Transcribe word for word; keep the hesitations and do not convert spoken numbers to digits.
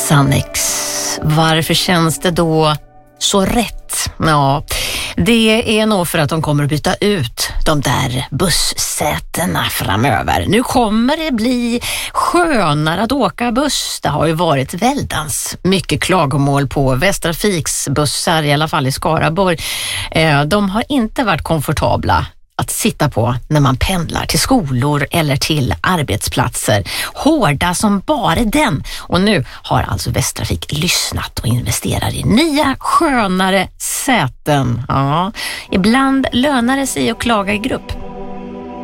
Sannex. Varför känns det då så rätt? Ja, det är nog för att de kommer att byta ut de där bussätena framöver. Nu kommer det bli skönare att åka buss. Det har ju varit väldans mycket klagomål på Västtrafiks bussar, i alla fall i Skaraborg. De har inte varit komfortabla att sitta på när man pendlar till skolor eller till arbetsplatser. Hårda som bara den. Och nu har alltså Västtrafik lyssnat och investerar i nya, skönare säten. Ja, ibland lönar det sig att klaga i grupp.